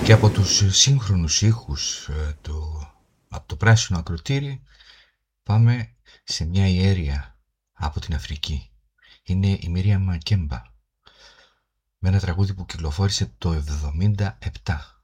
Και από τους σύγχρονους ήχους από το πράσινο ακροτήρι πάμε σε μια ιέρια από την Αφρική. Είναι η Μίριαμ Μακέμπα με ένα τραγούδι που κυκλοφόρησε το 1977.